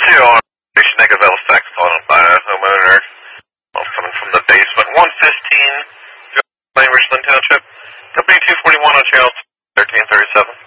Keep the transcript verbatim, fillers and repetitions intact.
two on Station Negative Halifax, calling by a homeowner well, coming from the basement. one fifteen, Richland Township. W two forty-one on channel thirteen thirty-seven.